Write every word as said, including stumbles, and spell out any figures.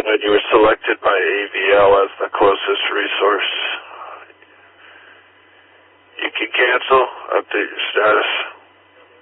when you were selected by A V L as the closest resource. You can cancel, update your status.